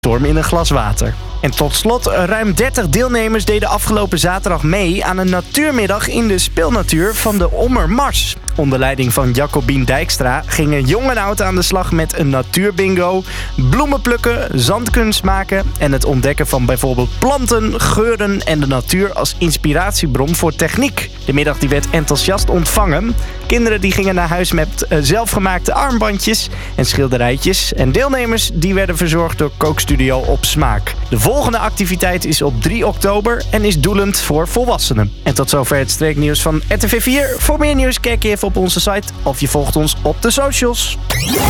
storm in een glas water. En tot slot, ruim 30 deelnemers deden afgelopen zaterdag mee aan een natuurmiddag in de speelnatuur van de Ommermars. Onder leiding van Jacobien Dijkstra gingen jong en oud aan de slag met een natuurbingo, bloemen plukken, zandkunst maken en het ontdekken van bijvoorbeeld planten, geuren en de natuur als inspiratiebron voor techniek. De middag die werd enthousiast ontvangen. Kinderen die gingen naar huis met zelfgemaakte armbandjes en schilderijtjes. En deelnemers die werden verzorgd door kookstudio Op Smaak. De volgende activiteit is op 3 oktober en is doelend voor volwassenen. En tot zover het streeknieuws van RTV 4. Voor meer nieuws kijk je even op onze site of je volgt ons op de socials.